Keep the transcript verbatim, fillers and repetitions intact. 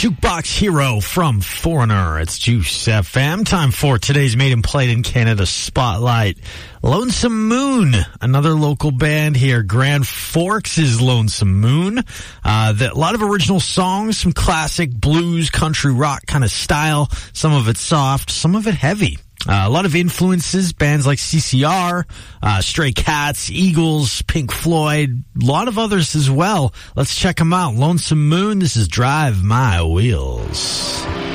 Jukebox Hero from Foreigner. It's Juice F M. Time for today's Made and Played in Canada Spotlight. Lonesome Moon, another local band here. Grand Forks is Lonesome Moon. Uh, the, a lot of original songs, some classic blues, country rock kind of style. Some of it soft, some of it heavy. Uh, a lot of influences, bands like C C R, uh, Stray Cats, Eagles, Pink Floyd, a lot of others as well. Let's check them out. Lonesome Moon, this is Drive My Wheels.